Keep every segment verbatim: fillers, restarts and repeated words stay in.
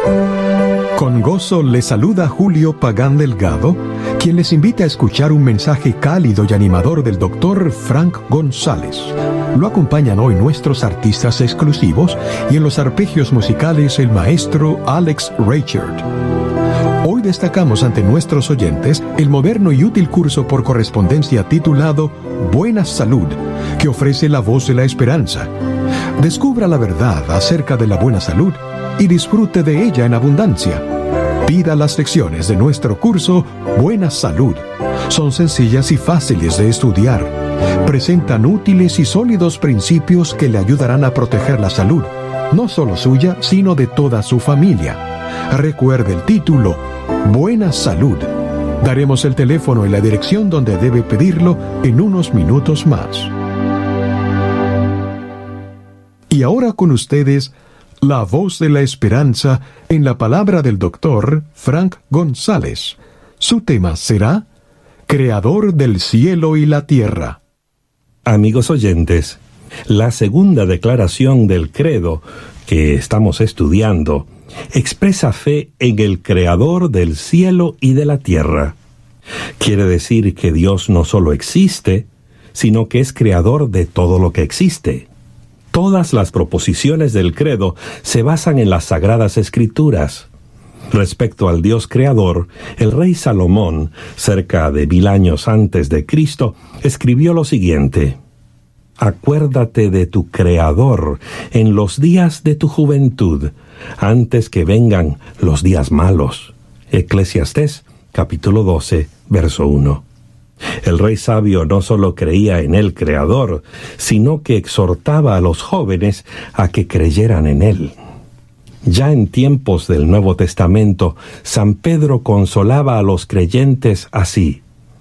Con gozo les saluda Julio Pagán Delgado, quien les invita a escuchar un mensaje cálido y animador del doctor Frank González. Lo acompañan hoy nuestros artistas exclusivos y en los arpegios musicales el maestro Alex Reichert. Hoy destacamos ante nuestros oyentes el moderno y útil curso por correspondencia titulado Buena Salud, que ofrece la voz de la esperanza. Descubra la verdad acerca de la buena salud y disfrute de ella en abundancia. Pida las lecciones de nuestro curso Buena Salud. Son sencillas y fáciles de estudiar. Presentan útiles y sólidos principios que le ayudarán a proteger la salud, no solo suya, sino de toda su familia. Recuerde el título, Buena Salud. Daremos el teléfono y la dirección donde debe pedirlo en unos minutos más. Y ahora con ustedes, la voz de la esperanza en la palabra del doctor Frank González. Su tema será Creador del cielo y la tierra. Amigos oyentes, la segunda declaración del credo que estamos estudiando expresa fe en el Creador del cielo y de la tierra. Quiere decir que Dios no solo existe, sino que es creador de todo lo que existe. Todas las proposiciones del credo se basan en las Sagradas Escrituras. Respecto al Dios creador, el rey Salomón, cerca de mil años antes de Cristo, escribió lo siguiente: Acuérdate de tu Creador en los días de tu juventud, antes que vengan los días malos. Eclesiastés, capítulo doce, verso uno. El rey sabio no solo creía en el Creador, sino que exhortaba a los jóvenes a que creyeran en él. Ya en tiempos del Nuevo Testamento, San Pedro consolaba a los creyentes así: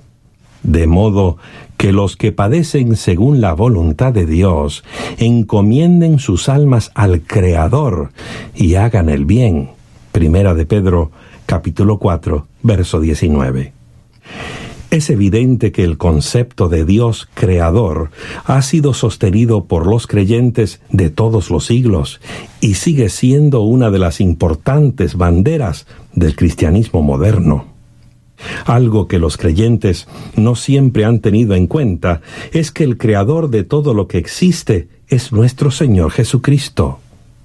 de modo que los que padecen según la voluntad de Dios encomienden sus almas al Creador y hagan el bien. Primera de Pedro, capítulo cuatro, verso diecinueve. Es evidente que el concepto de Dios creador ha sido sostenido por los creyentes de todos los siglos y sigue siendo una de las importantes banderas del cristianismo moderno. Algo que los creyentes no siempre han tenido en cuenta es que el creador de todo lo que existe es nuestro Señor Jesucristo.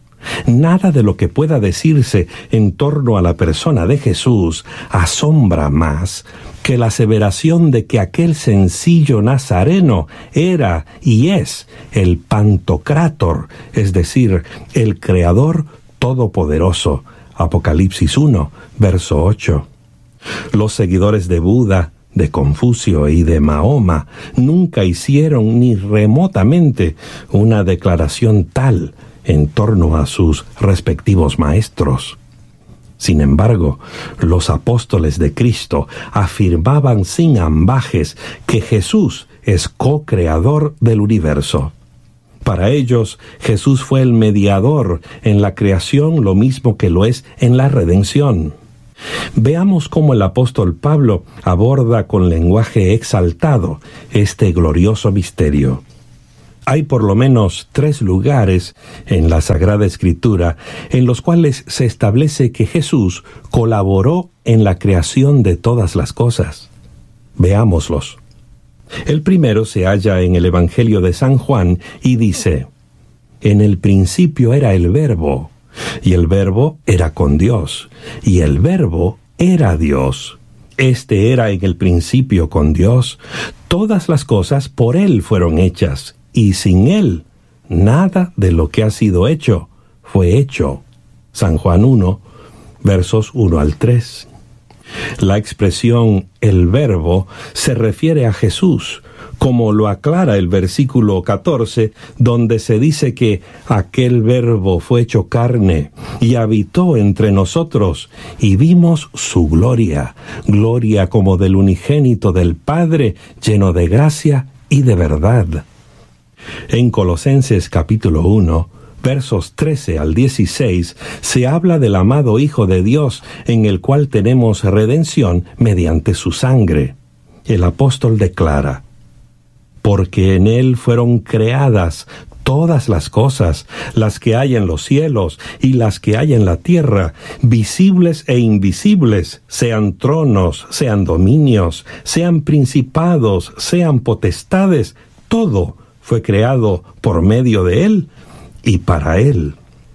Nada de lo que pueda decirse en torno a la persona de Jesús asombra más que la aseveración de que aquel sencillo nazareno era y es el Pantocrátor, es decir, el Creador Todopoderoso. Apocalipsis uno, verso ocho. Los seguidores de Buda, de Confucio y de Mahoma nunca hicieron ni remotamente una declaración tal en torno a sus respectivos maestros. Sin embargo, los apóstoles de Cristo afirmaban sin ambajes que Jesús es co-creador del universo. Para ellos, Jesús fue el mediador en la creación, lo mismo que lo es en la redención. Veamos cómo el apóstol Pablo aborda con lenguaje exaltado este glorioso misterio. Hay por lo menos tres lugares en la Sagrada Escritura en los cuales se establece que Jesús colaboró en la creación de todas las cosas. Veámoslos. El primero se halla en el Evangelio de San Juan y dice: En el principio era el Verbo, y el Verbo era con Dios, y el Verbo era Dios. Este era en el principio con Dios. Todas las cosas por Él fueron hechas, y sin Él, nada de lo que ha sido hecho fue hecho. San Juan uno, versos uno al tres. La expresión el Verbo se refiere a Jesús, como lo aclara el versículo catorce, donde se dice que aquel Verbo fue hecho carne y habitó entre nosotros, y vimos su gloria, gloria como del unigénito del Padre, lleno de gracia y de verdad. En Colosenses capítulo uno, versos trece al dieciséis, se habla del amado Hijo de Dios, en el cual tenemos redención mediante su sangre. El apóstol declara: porque en Él fueron creadas todas las cosas, las que hay en los cielos y las que hay en la tierra, visibles e invisibles, sean tronos, sean dominios, sean principados, sean potestades, todo fue creado por medio de Él y para Él.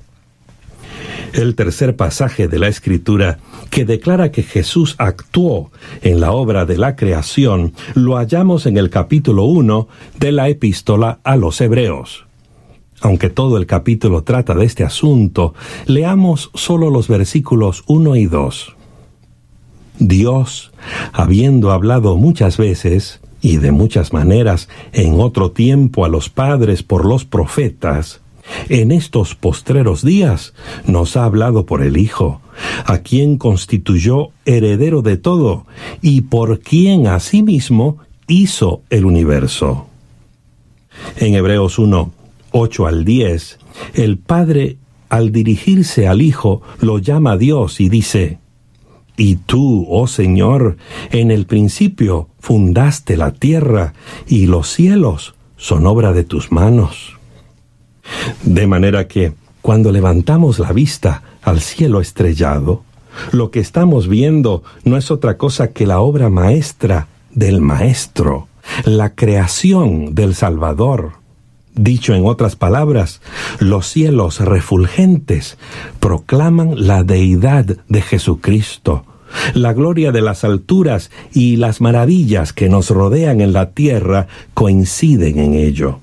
El tercer pasaje de la Escritura que declara que Jesús actuó en la obra de la creación lo hallamos en el capítulo uno de la Epístola a los Hebreos. Aunque todo el capítulo trata de este asunto, leamos solo los versículos uno y dos. Dios, habiendo hablado muchas veces y de muchas maneras en otro tiempo a los padres por los profetas, en estos postreros días nos ha hablado por el Hijo, a quien constituyó heredero de todo y por quien asimismo hizo el universo. En Hebreos uno, ocho al diez, el Padre, al dirigirse al Hijo, lo llama Dios y dice: Y tú, oh Señor, en el principio fundaste la tierra, y los cielos son obra de tus manos. De manera que, cuando levantamos la vista al cielo estrellado, lo que estamos viendo no es otra cosa que la obra maestra del Maestro, la creación del Salvador. Dicho en otras palabras, los cielos refulgentes proclaman la deidad de Jesucristo. La gloria de las alturas y las maravillas que nos rodean en la tierra coinciden en ello.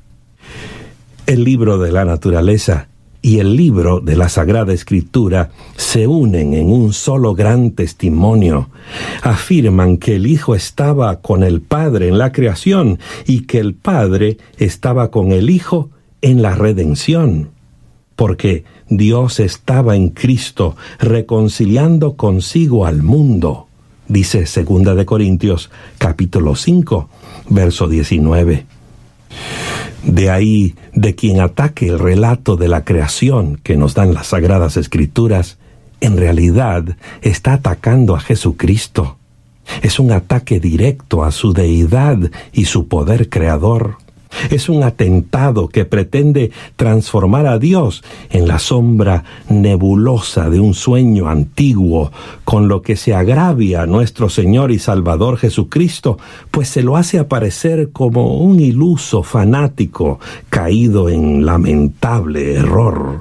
El libro de la naturaleza y el libro de la Sagrada Escritura se unen en un solo gran testimonio. Afirman que el Hijo estaba con el Padre en la creación y que el Padre estaba con el Hijo en la redención. Porque Dios estaba en Cristo reconciliando consigo al mundo, dice segunda de Corintios capítulo cinco, verso diecinueve. De ahí, de quien ataque el relato de la creación que nos dan las Sagradas Escrituras, en realidad está atacando a Jesucristo. Es un ataque directo a su deidad y su poder creador. Es un atentado que pretende transformar a Dios en la sombra nebulosa de un sueño antiguo, con lo que se agravia a nuestro Señor y Salvador Jesucristo, pues se lo hace aparecer como un iluso fanático caído en lamentable error.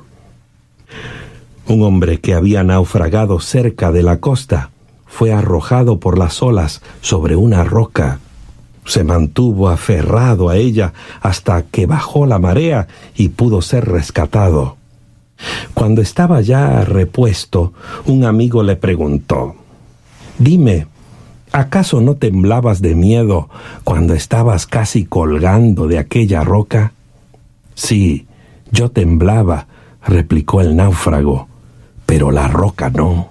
Un hombre que había naufragado cerca de la costa fue arrojado por las olas sobre una roca. Se mantuvo aferrado a ella hasta que bajó la marea y pudo ser rescatado. Cuando estaba ya repuesto, un amigo le preguntó: «Dime, ¿acaso no temblabas de miedo cuando estabas casi colgando de aquella roca?» «Sí, yo temblaba», replicó el náufrago, «pero la roca no».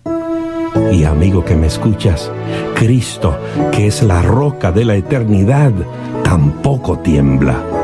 Y amigo que me escuchas, Cristo, que es la roca de la eternidad, tampoco tiembla.